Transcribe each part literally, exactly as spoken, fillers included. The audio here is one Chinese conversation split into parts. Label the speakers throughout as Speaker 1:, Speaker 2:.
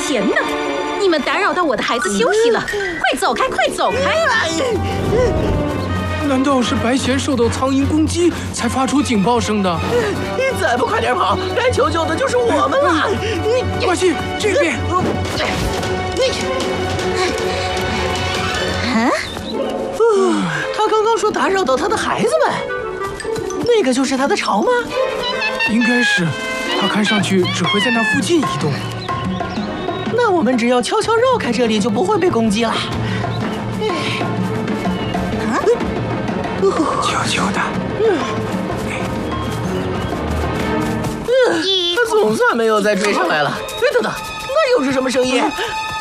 Speaker 1: 闲呢？你们打扰到我的孩子休息了，快走开，快走开！
Speaker 2: 难道是白贤受到苍蝇攻击才发出警报声的？
Speaker 3: 你再不快点跑，该求救的就是我们了！
Speaker 2: 关系这边。
Speaker 1: 啊？
Speaker 3: 他刚刚说打扰到他的孩子们，那个就是他的巢吗？
Speaker 2: 应该是，他看上去只会在那附近移动。
Speaker 3: 那我们只要悄悄绕开这里，就不会被攻击了。
Speaker 2: 悄悄的。
Speaker 3: 他总算没有再追上来了。哎，等等，那又是什么声音？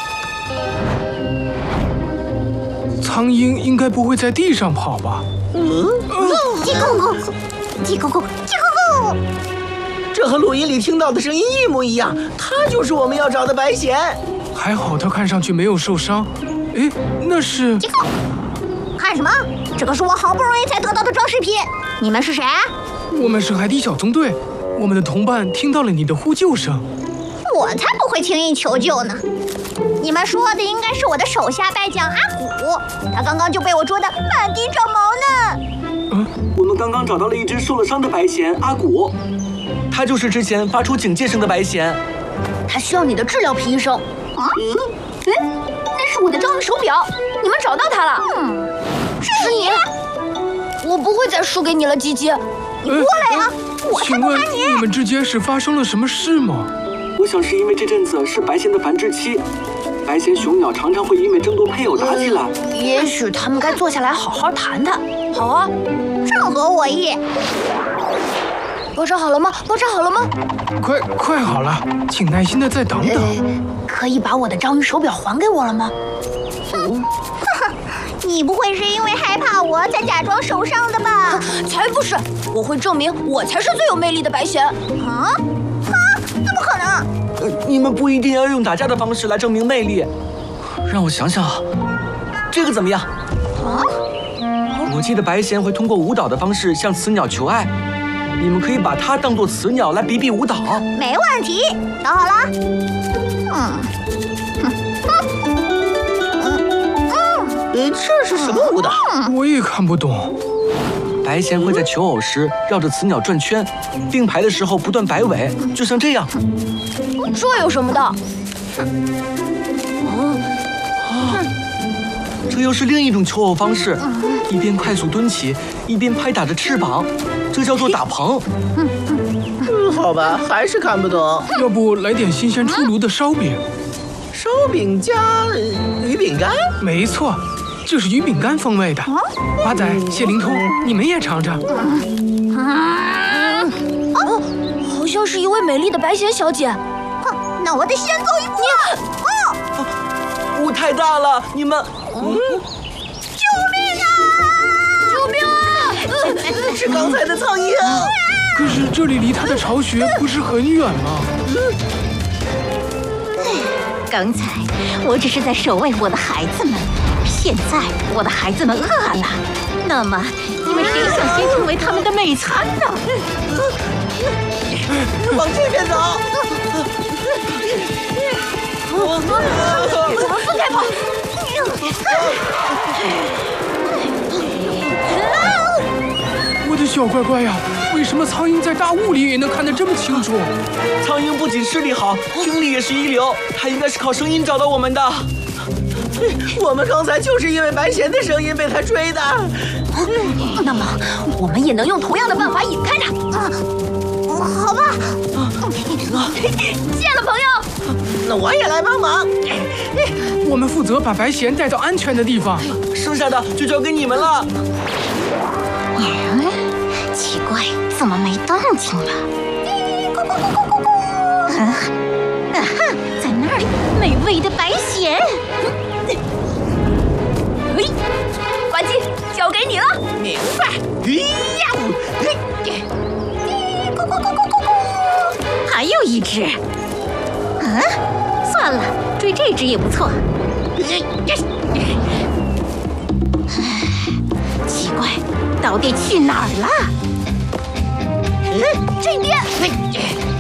Speaker 2: 苍蝇应该不会在地上跑吧？
Speaker 3: 嗯，
Speaker 4: 叽咕咕，叽咕咕，叽咕咕。
Speaker 3: 这和录音里听到的声音一模一样，他就是我们要找的白贤。
Speaker 2: 还好他看上去没有受伤。哎，那是……
Speaker 4: 叽咕。看什么？这个是我好不容易才得到的装饰品。你们是谁？
Speaker 2: 我们是海底小纵队。我们的同伴听到了你的呼救声。
Speaker 4: 我才不会轻易求救呢。你们说的应该是我的手下败将阿古，他刚刚就被我捉得满地长毛呢。
Speaker 2: 嗯，
Speaker 5: 我们刚刚找到了一只受了伤的白贤阿古，他就是之前发出警戒声的白贤。
Speaker 6: 他需要你的治疗皮医生。
Speaker 4: 啊？
Speaker 6: 嗯，那是我的章鱼手表，你们找到它了。
Speaker 4: 嗯，是你。
Speaker 6: 我不会再输给你了，吉吉。
Speaker 4: 你过来呀！我才不怕你！
Speaker 2: 请问你们之间是发生了什么事吗？
Speaker 5: 我想是因为这阵子是白贤的繁殖期，白贤雄鸟常常会因为争夺配偶打起来。
Speaker 6: 也许他们该坐下来好好谈谈。好啊，
Speaker 4: 正合我意。
Speaker 6: 包扎好了吗？包扎好了吗？
Speaker 2: 快快好了，请耐心的再等等。
Speaker 6: 呃、可以把我的章鱼手表还给我了吗？
Speaker 4: 嗯，哈哈，你不会是因为害怕我才假装受伤的吧？
Speaker 6: 才不是，我会证明我才是最有魅力的白贤。
Speaker 4: 啊？啊？怎么可能？
Speaker 5: 呃，你们不一定要用打架的方式来证明魅力。让我想想，这个怎么样？
Speaker 4: 啊？
Speaker 5: 我记得白贤会通过舞蹈的方式向雌鸟求爱，你们可以把它当作雌鸟来比比舞蹈。
Speaker 4: 没问题，都好了。嗯，哼，嗯嗯，
Speaker 3: 呃，这是什么舞蹈？
Speaker 2: 我也看不懂。
Speaker 5: 白贤会在求偶时绕着雌鸟转圈，并排的时候不断摆尾，就像这样。
Speaker 6: 这有什么的？
Speaker 5: 哦，啊，这又是另一种求偶方式，一边快速蹲起，一边拍打着翅膀，这叫做打棚。
Speaker 3: 嗯，好吧，还是看不懂。
Speaker 2: 要不来点新鲜出炉的烧饼？
Speaker 3: 烧饼加鱼饼干？
Speaker 2: 没错。这是鱼饼干风味的，华仔、谢灵通，你们也尝尝。
Speaker 6: 啊！哦，好像是一位美丽的白贤小姐。
Speaker 4: 哼，那我得先走一步。
Speaker 5: 哦，雾太大了，你们……
Speaker 4: 嗯，救命啊！
Speaker 6: 救命啊！
Speaker 3: 是刚才的苍蝇。
Speaker 2: 可是这里离他的巢穴不是很远吗？
Speaker 1: 刚才我只是在守卫我的孩子们。现在我的孩子们饿了，那么你们谁想先成为他们的美餐呢？
Speaker 3: 往这边走。
Speaker 6: 我们分开跑。
Speaker 2: 我的小乖乖呀，为什么苍蝇在大雾里也能看得这么清楚？
Speaker 5: 苍蝇不仅视力好，听力也是一流，它应该是靠声音找到我们的。
Speaker 3: 我们刚才就是因为白贤的声音被他追的。
Speaker 6: 那么，我们也能用同样的办法引开他。
Speaker 4: 啊，好吧。
Speaker 6: 谢了，朋友。
Speaker 3: 那我也来帮忙。
Speaker 2: 我们负责把白贤带到安全的地方，
Speaker 5: 剩下的就交给你们了。
Speaker 1: 嗯，奇怪，怎么没动静了？啊，啊哈，在那里，美味的白贤。
Speaker 6: 嘿，呱唧，交给你了。
Speaker 3: 明白。呀呜！
Speaker 4: 咕咕咕咕咕咕。
Speaker 1: 还有一只。啊，算了，追这只也不错。奇怪，到底去哪儿了？
Speaker 4: 这边。